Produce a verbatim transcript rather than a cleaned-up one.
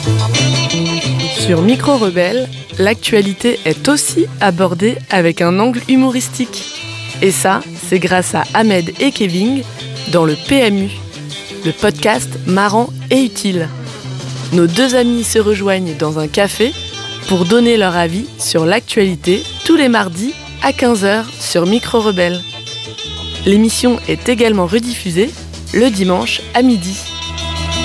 Sur Micro Rebelle, l'actualité est aussi abordée avec un angle humoristique. Et ça, c'est grâce à Ahmed et Kevin dans le P M U, le podcast marrant et utile. Nos deux amis se rejoignent dans un café pour donner leur avis sur l'actualité tous les mardis à quinze heures sur Micro Rebelle. L'émission est également rediffusée le dimanche à midi.